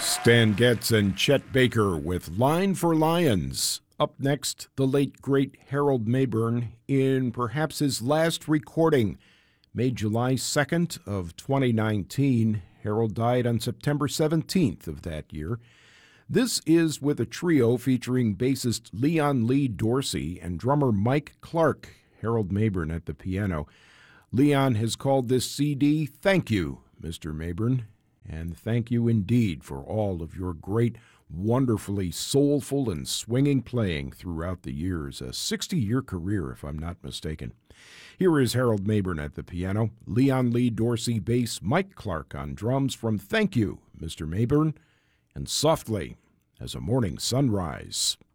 Stan Getz and Chet Baker with Line for Lions. Up next, the late, great Harold Mabern in perhaps his last recording. Made July 2nd of 2019. Harold died on September 17th of that year. This is with a trio featuring bassist Leon Lee Dorsey and drummer Mike Clark. Harold Mabern at the piano. Leon has called this CD, Thank You, Mr. Mabern. And thank you indeed for all of your great, wonderfully soulful and swinging playing throughout the years. A 60-year career, if I'm not mistaken. Here is Harold Mabern at the piano, Leon Lee Dorsey bass, Mike Clark on drums from Thank You, Mr. Mabern, and Softly as a Morning Sunrise.